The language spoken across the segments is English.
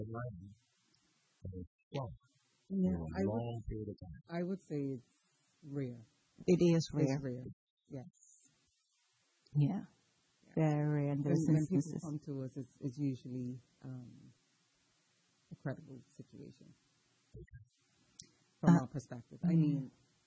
Atlanta and it's strong Yeah, for a long period of time. I would say it's rare. It is rare. It's rare. Yes. Yeah. Very rare in those When people instances. come to us, it's usually a credible situation from our perspective. I mean,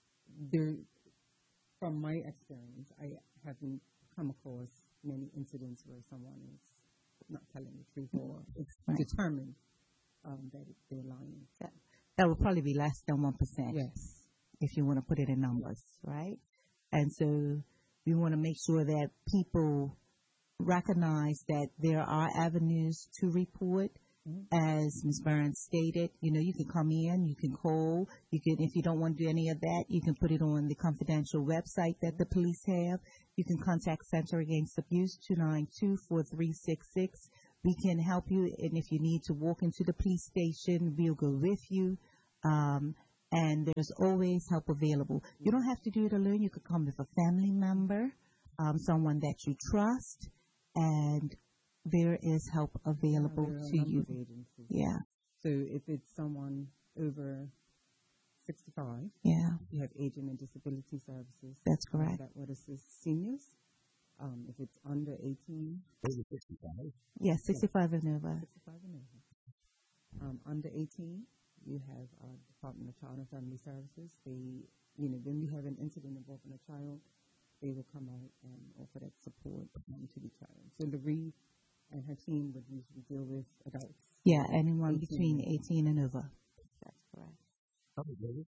from my experience, I haven't come across many incidents where someone is not telling the truth or it's determined that they're lying. That would probably be less than 1%. Yes. If you want to put it in numbers, right? And so we want to make sure that people recognize that there are avenues to report. As Ms. Burns stated, you can come in, you can call, you can, if you don't want to do any of that, you can put it on the confidential website that the police have. You can contact Center Against Abuse 292-4366. We can help you, and if you need to walk into the police station, we'll go with you. And there's always help available. You don't have to do it alone. You could come with a family member, someone that you trust, and there is help available to you. Yeah. So if it's someone over 65, you have Aging and Disability Services. That's correct. That would assist seniors. If it's under 18, over 65. Yes, 65 and over. 65 and over. Under 18, you have Department of Child and Family Services. They, when we have an incident involving a child, they will come out and offer that support to the child. So Loree and her team would usually deal with adults. Yeah, anyone between 18 and over. That's correct. Probably days.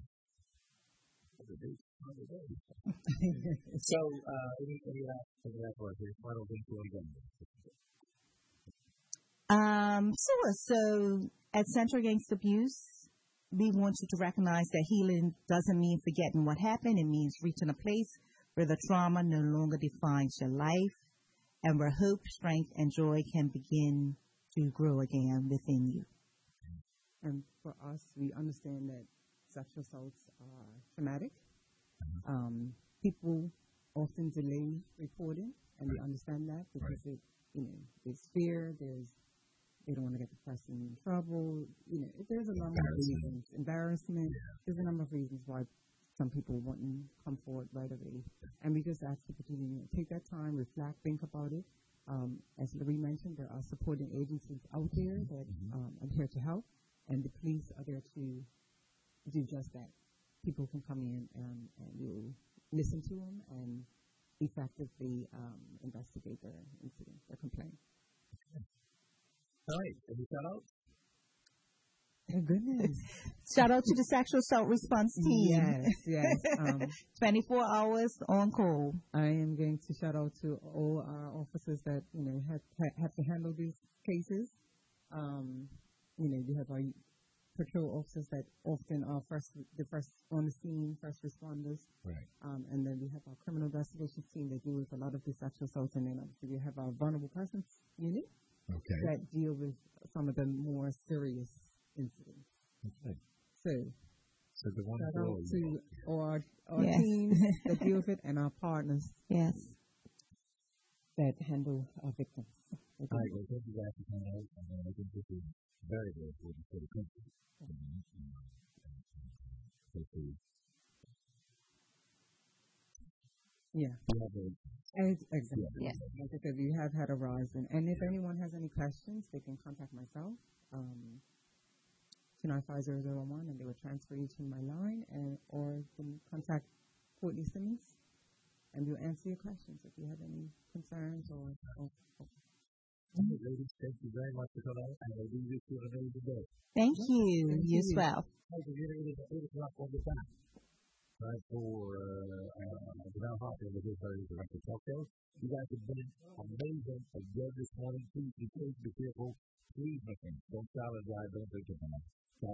So, any of that for us here? I don't think we'll again. So at Center Against Abuse, we want you to recognize that healing doesn't mean forgetting what happened. It means reaching a place where the trauma no longer defines your life and where hope, strength, and joy can begin to grow again within you. And for us, we understand that sexual assaults are traumatic. People often delay reporting, and we understand that because there's fear, they don't want to get the person in trouble. There's a number of reasons. Embarrassment. Yeah. There's a number of reasons why some people wouldn't come forward right away. And we just ask people to take that time, reflect, think about it. As Loree mentioned, there are supporting agencies out there that are here to help, and the police are there to do just that. People can come in and we'll listen to them and effectively investigate their incident, their complaint. All right. Any shout-outs? Thank goodness. Shout out to the sexual assault response team. Yes. 24 hours on call. I am going to shout out to all our officers that, have to handle these cases. We have our patrol officers that often are the first on the scene, first responders. Right. And then we have our criminal investigations team that deal with a lot of the sexual assaults. And then obviously we have our vulnerable persons unit that deal with some of the more serious incidents. Okay. So the one shout out to our teams that deal with it and our partners that handle our victims. All right, well, thank you guys for coming out. I think this is very, very important for the country. Yeah. Exactly. Yes. Like I said, we have had a rise. And if anyone has any questions, they can contact myself, 295-0001, and they will transfer you to my line, or you can contact Courtney Simmons, and we'll answer your questions if you have any concerns or ladies, thank you very much for coming out, and I do wish you an amazing day. Thank you. You as well. It is 8 o'clock on the dot. Time for Janelle Hopper with his Director Talk Show. You guys have been amazing again this morning. Please be safe, be careful. Please, my friends, don't silent drive, don't drink it.